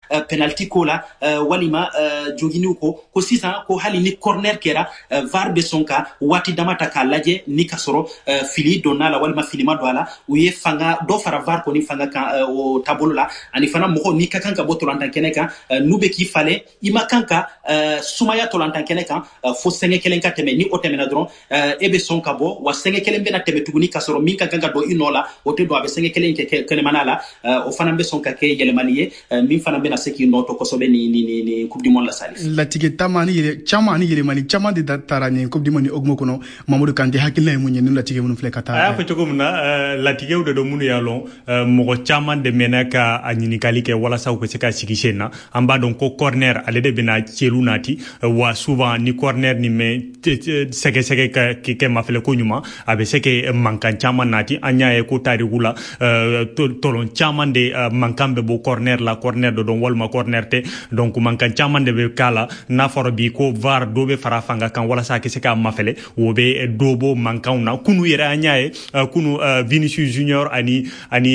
penalty ko la walima jogini ko sisan ko hali ni corner kera var be sonka wati damata ka laje ni kasoro fili donna la walima filima do ala uye fanga do fara var ko ni fanga kan o tabolo la ani fana mo ni kakanka bo tolantan keneka nube ki fale ima kanka sumaya tolantan keneka fo senge kelenka teme ni o teme na dron ebe sonka bo wa senge kelembe na teme tuguni kasoro min kakanka do inola o te do abe senge kelenke kene manala o fana be sonka ke yelemaniye min fana be na seki no to kosobe ni coupe du monde la salif la tigetama ni chama ni yelemani chama de datara ni coupe du monde ogmo kono Mamadou Kanté hakile munye ni la tige mun flekata aya ko togumna la tige do munu yalon mo chama de menaka anyini kalike wala saw ko seka sikishena amba donc ko corner ale de bina chelunati wa souvent ni corner ni me sege ke mafele ko nyuma abe seke mankan chama nati anya e ko tari gula tolon chama de mankambe bo corner do don walma corner te donc mankan chama de be kala na foro bi ko var do be fara fanga kan wala sa ke seka mafele wo be dobo mankan na kunu yera anya e kunu Vinicius Junior ani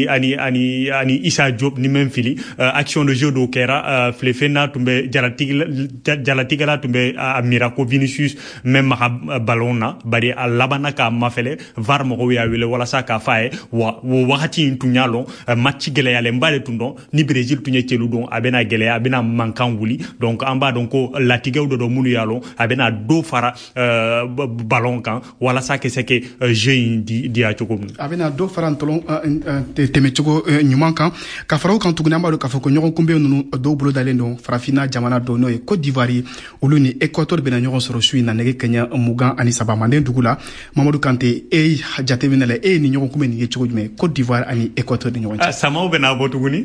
Issa Diop ni même fili action de jeu do kera flefena tumbe jalatigala tumbe amira ko Vinicius même ballon na bari labana ka mafele var mo ya wile wala sa ka fae wa wakati ntunyalo match gele yale mbale tundo ni Brésil tunye chelu don abena gele abena mankan wuli donc amba donc latigew do munu yalo abena do fara ballon kan wala sa ke seke jeu di a chokom abena do fara ntolon teme choko nyuman kan ka faraw kan tuguna mbado ka foko nyogon kumbe nunu do bulo dalendo farafina jamana do no e Côte d'Ivoire olu ni Équateur bena nyogon soro sui na nege Kenya mugan ani saba manden dugula Mamadou Kanté e jate benale e ni nyogon kumbe ni choko jume Côte d'Ivoire ani Équateur de nyogon sama bena botuguni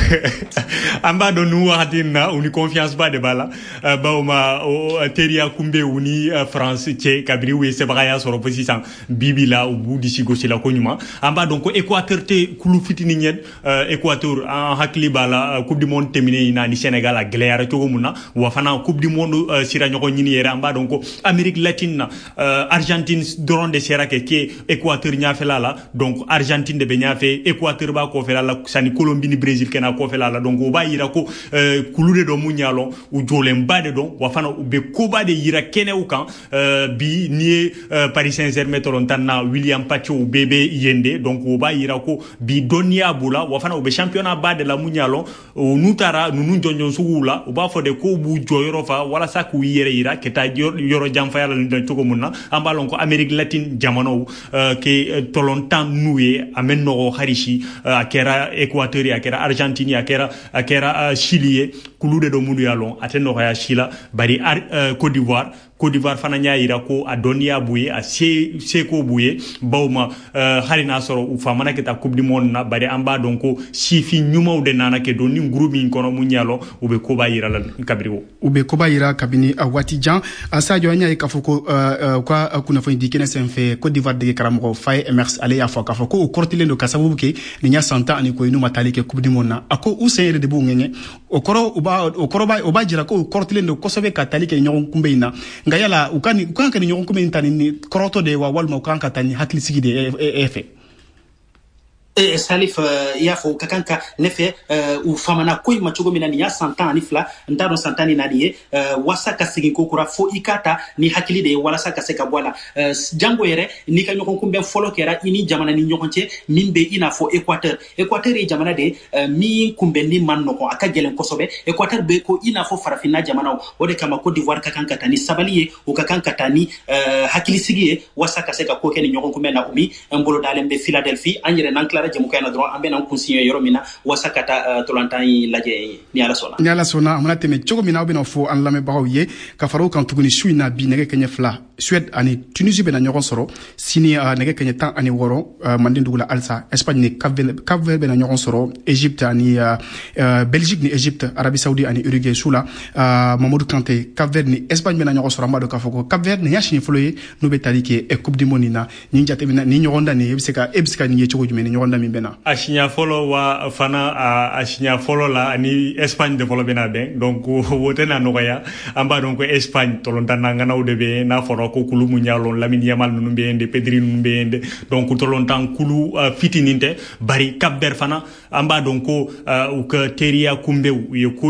amba do nu hadina uni confiance ba de bala bauma teria kumbe uni France che kabri we sebaya soro position bibila u budi sigo sila konyuma amba donc Équateur te kulu fitini nyed Équateur en hakli bala coupe du monde terminé ina ni Sénégal a glaire to muna wa fana coupe du monde sira nyoko nyini yera amba donc Amérique latine Argentine doron de sera ke Équateur nya fela la donc Argentine de benya fe Équateur ba ko fela la sani Colombie ni Brésil na ko fela la donc o ba yira ko kulude do munyalo u jolem bade don wa fana be ko bade yira kene u kan bi ni Paris Saint-Germain tolontanna William Pacho bebe yende donc o ba yira ko bi donia bula wa fana o be championnat bade la munyalo o nutara nunu jonjon suula o ba fode ko bu joyoro fa wala sa ku yira keta yoro jamfa yala nden to ko munna ambalon ko Amérique latine jamano ke tolontan nuye amen no harishi akera Équateur akera Argentine akera Chili kulude do mundu yalon ateno ya Chila bari Côte d'Ivoire fana nyaira ko adonia buye a seko buye bawma harina soro u famana ke ta coupe du monde na bari amba donc sifi nyuma de nana ke do ni groupe min kono munyalo ube ko bayira la kabriwo ube ko bayira kabini awati jan asajo anya ka foko kwa kuna fo indikene senfe Côte d'Ivoire de karamo fay emers ale ya fo ka foko o kortile no kasabu ke ni nya santa ani ko inu matali ke coupe du monde na ako usere de bu ngenge o koro jira ko kortile no kosobe katali ke nyon kumbeina ngayala ukani ni nyon kumbeina ni koroto de wa walma ukanka tani hakli sigi de efe salif ya fo kakanka nefe u famana koy machugo minani ya santa ni fla ndaro santa ni nadiye wasaka sigi kokura fo ikata ni hakili de wala saka seka bwala jango yere ni kanyo konkumbe folo kera ini jamana ni nyokonche mimbe ina fo Équateur e jamana de mi kumbe ni manno ko akagelen kosobe Équateur be ko ina fo farafina jamana o de kama Côte d'Ivoire kakanka tani sabaliye o kakanka tani hakili sigi wasaka seka ko ken nyokonkumbe na umi mbolo dalembe Philadelphie anyere nankla jamu kayna droit ambe nan consigne yoromina wasakata tolantan laje ni ala sona amana teme chogo mina obina fo an lame bawo ka faro kan tuguni suina bi nege kenya fla Suède ani Tunisie bena nyoron soro sini nege kenya tan ani woro mandin dugula alsa Espagne ni Cap-Vert bena nyoron soro Égypte ani Belgique ni Égypte Arabie Saoudite ani Uruguay sula Mamadou Kanté Cap-Vert ni Espagne bena nyoron soro amado ka foko Cap-Vert ni yashini foloye no betali ke e coupe du monde na ni njate bena ni nyoronda ni ebsika ni chogo jumeni nyoronda mi bena ashinya folo wa fana ashinya folo la ni Espagne de folo bena ben donc wote na noya amba donc Espagne tolonta ngana udebe na foro ko kulu munyalo Lamine Yamal nunu mbende Pedri nunu mbende donc tolonta kulu fitininte bari Cap-Vert fana amba donc ko teria kumbe